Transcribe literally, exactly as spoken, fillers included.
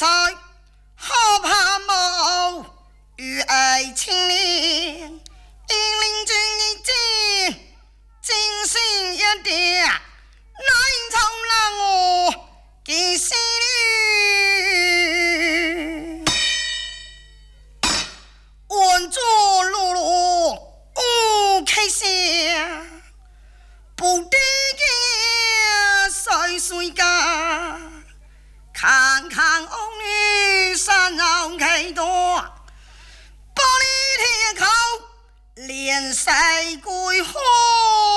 才好怕某与爱情恋，引领君一见，精心一点，乃从让我给心里稳住路路无开下，不敌嘅岁岁家，看看欧女山后开多，玻璃铁口连世归火。